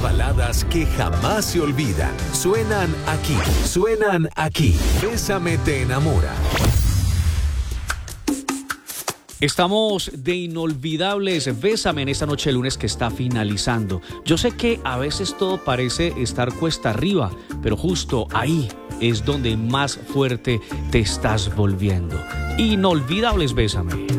baladas que jamás se olvidan. Suenan aquí. Bésame te enamora. Estamos de inolvidables. Bésame en esta noche de lunes que está finalizando. Yo sé que a veces todo parece estar cuesta arriba, pero justo ahí es donde más fuerte te estás volviendo. Inolvidables, bésame.